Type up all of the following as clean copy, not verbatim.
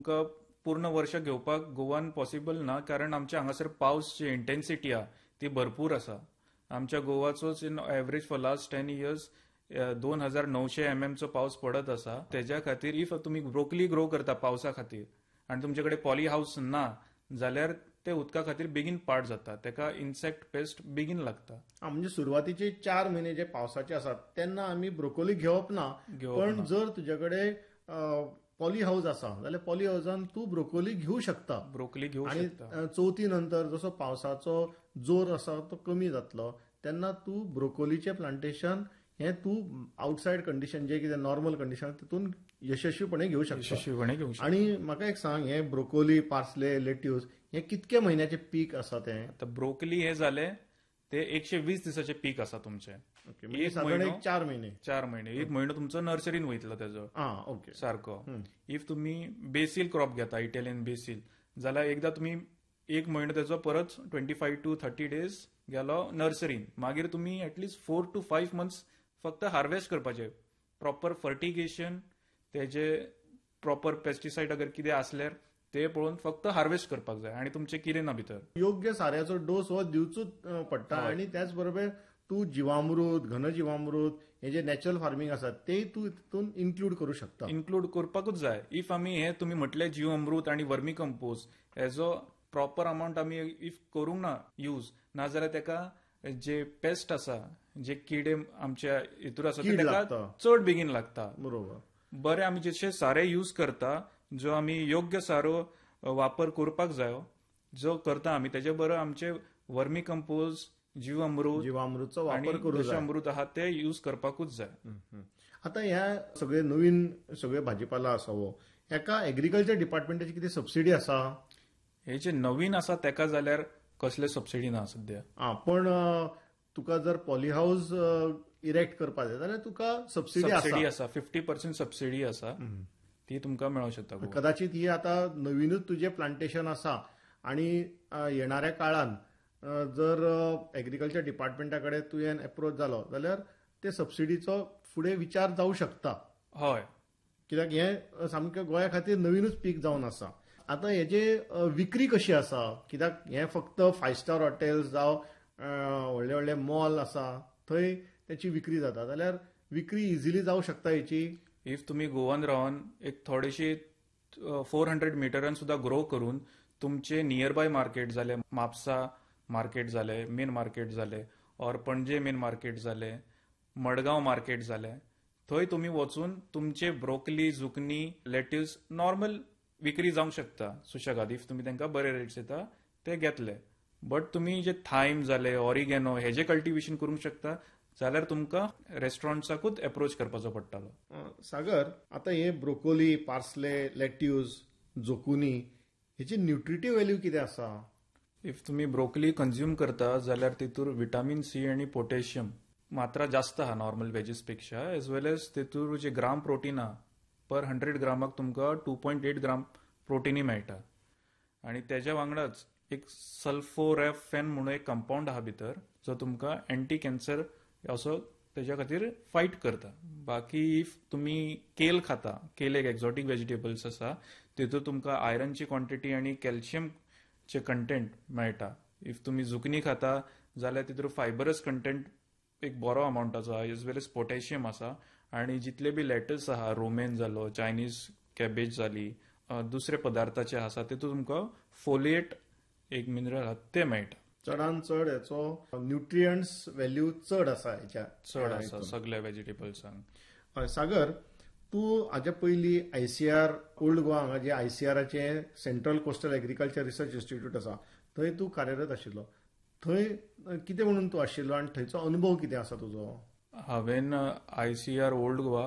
तुमकां पूर्ण वर्ष घेवपाक गोवान पॉसिबल ना, कारण आमच्या हांगासर पावस जी इंटेन्सिटी आहा ती भरपूर आसा. आमच्या गोवाचोच in average for last 10 years 2900 mm चो पावस पडत आसा. तेज्या खातीर इफ तुमी ब्रोकली ग्रो करता पावसा खातीर आनी तुमचे कडेन पॉली हाऊस ना जाल्यार ते उदका खातीर बेगीन पाड जाता, तेका इन्सेक्ट पेस्ट बेगीन लागता. म्हणजे सुरवातीचे 4 महिने जे पावसाचे असतात तेन्ना आम्ही ब्रोकोली घेवप ना, पण जर तुझ्याकडे पॉली हाऊस असा जाल्यार पॉली हाऊसान तू ब्रोकोली घेऊ शकता. ब्रोकली घेऊ आणि शकता. चवथी नंतर जसो पावसाचो जोर आसा तो कमी जातलो तेन्ना तू ब्रोकोलीचे प्लांटेशन हे तू आउटसाइड कंडिशन जे कितें नॉर्मल कंडिशन तितून यशस्वीपणे घेऊ शकता. आणि म्हाका एक सांग, हे ब्रोकोली, पार्सले, लेट्यूस हे कितके महिन्याचे पीक आसा ते? आता ब्रोकली हे जाले ते 120 दिसाचे पीक आसा तुमचे. साधारण 4 महिने. 4 महिने, एक महिनो तुमचो नर्सरीन वयतलो तेजो. ओके, सारको. इफ तुम्ही बेसील क्रॉप घेता, इटालियन बेसील, जाल्यार एकदा तुम्ही एक म्हयनो तेजो परत 25 to 30 days गेलो नर्सरीन, मागीर तुम्ही एटलीस्ट 4 to 5 months फक्त हार्वेस्ट करपाचे. प्रॉपर फर्टिगेशन, तेजे प्रॉपर पेस्टिसाइड अगर कितें असल्यार ते पळोवन फक्त हार्वेस्ट करपाक जाय आणि तुमचे कितें ना भितर. योग्य साऱ्याचो डोस हो दिवचूच पडटा. आणि त्याच बरोबर तू जीवामृत, घनजीवामृत हे जे नॅचरल फार्मिंग आसा ते तू तितून इन्क्लूड करू शकता. इन्क्लूड करपाकूच जाय. इफ आमी हे तुम्ही म्हटले जीवामृत आणि वर्मी कंपोस्ट हेजो प्रॉपर अमाउंट आमी इफ करूंक ना यूज, नाजाल्यार तेका जे पेस्ट आसा, जे किडे आमच्या हितूर आसा तेका चड बेगीन लागता. बरोबर. बरे आमी जशे सारे यूज करता, जो आमी योग्य सारो वापर करपाक जायो, जो करता आमी तेजे बरो आमचे वर्मी कंपोस्ट, जीवामृतचो वापर करू जाय. अमृत आहा ते यूज करपाकूच जाय. आता ह्या सगळे नवीन सगळे भाजीपाला आसा हो, हेका एग्रीकल्चर डिपार्टमेंटाची कितें सबसिडी आसा? हे जे नवीन आसा तेका जाल्यार कसले सबसिडी ना सध्या. पण तुका जर पॉली हाऊस इरेक्ट करपा जाय जाल्यार तुका सबसिडी आसा. 50% सबसिडी आसा, ती तुमकां मेळूंक शकता. कदाचित ही आता नवीनच तुझे प्लांटेशन आसा आणि येणाऱ्या काळान जर एग्रीकल्चर डिपार्टमेंटाकडे तुवें अप्रोच जालो जाल्यार ते सबसिडीचो फुडें विचार जावं शकता. हय, कित्याक हे सामकें गोंया खातीर नवीनच पीक जावन आसा. आता हेजे विक्री कशी आसा? कित्याक हे फक्त 5 स्टार हॉटेल्स जावं व्हडले व्हडले मॉल आसा थंय त्याची विक्री जाता, जाल्यार विक्री इझिली जावं शकता हेची? इफ तुम्ही गोवान रावन एक थोडीशी 400 मिटरान सुद्धा ग्रो करून तुमचे नियर बाय मार्केट जाले, म्हापसा मार्केट जाले, मेन मार्केट जाले, और पणजे मेन मार्केट जाले, मडगांव मार्केट जाले, थंय तुम्ही वचून तुमचे ब्रोकली, जुकनी, लेट्यूस नॉर्मल विक्री जावंक शकता सुशेगाद. इफ तुम्ही तांकां बरे रेट्स येता ते घेतले. बट तुम्ही जे थायम जाले, ऑरिगेनो हेजे कल्टिवेशन करूंक शकता जाल्यार तुमकां रेस्टॉरंट्साकूच अप्रोच करपाचो पडटलो. सागर, आता हे ब्रोकोली, पार्सले, लेट्यूस, जोकुनी हेची न्यूट्रिटिव्ह व्हॅल्यू कितें आसा? इफ तुम्ही ब्रोकली कंज्यूम करता जाल्यार तितूर विटामिन सी आणि पोटॅशियम मात्रा जास्त आहा नॉर्मल वेजीस पेक्षा, एज वेल एज तितूर जे ग्राम प्रोटीन आहा पर 100 ग्रामाक तुमकां 2.8 ग्राम प्रोटीनय मेळटा. आणि तेज्या वांगडाच एक सल्फोरेफेन म्हणून एक कंपाऊंड आहा भितर, जो तुमकां एंटी कॅन्सर असो तेज्या खातीर फायट करता. बाकी इफ तुम्ही केल खाता, केल एक एक्झॉटिक व्हेजिटेबल्स आसा, तितूर तुमकां आयरनची क्वांटिटी आणि कॅल्शियमचे कंटेंट मेळटा. इफ तुम्ही जुकनी खाता जाल्यार तितूर फायबरस कंटेंट एक बरो अमाउंटाचो आहा, एज वेल एज पोटॅशियम आसा. आणि जितले बी लेटस आहा, रोमेन जालो, चायनीज कॅबेज जाली, दुसरे पदार्थाचे आसा तितूर तुमकां फोलिएट एक मिनरल आहा ते मेळटा. चडान चड हेचो न्यूट्रियंट्स व्हॅल्यू चड आसा हेच्या, चड आसा सगळ्या व्हेजिटेबल्सांक. सागर, तू हाच्या पयलीं ICAR ओल्ड गोवा हांगा जे ICARचे central coastal agriculture research institute आसा थंय तू कार्यरत आशिल्लो. थंय कितें म्हणून तू आशिल्लो आणि थंयचो अनुभव कितें आसा तुजो? हांवेन ICAR ओल्ड गोवा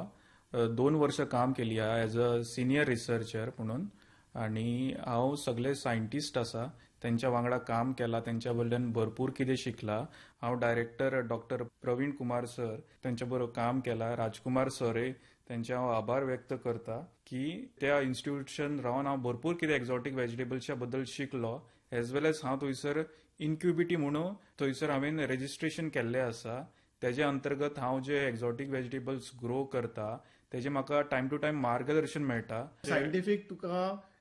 2 वर्ष काम केली आहा एज अ सिनियर रिसर्चर म्हणून. आणि हांव सगळे सायंटिस्ट आसा त्यांच्या वांगडा काम केला, त्यांच्या कडल्यान भरपूर कितें शिकला. हांव director doctor Pravin Kumar sir त्यांच्या बरोबर काम केला, राजकुमार सर त्यांचे हांव आभार व्यक्त करता की त्या इन्स्टिट्यूशन रावन हांव भरपूर कितें एक्झॉटिक व्हेजिटेबल्सच्या बद्दल शिकलो. एज वेल एज हांव थंयसर इन्क्युबिटी म्हणून थंयसर हांवेन रेजिस्ट्रेशन केल्लें आसा. तेजे अंतर्गत हांव जे एक्झॉटिक व्हेजिटेबल्स ग्रो करता तेजे म्हाका टायम टू टायम मार्गदर्शन मेळटा. सायंटिफीक तुका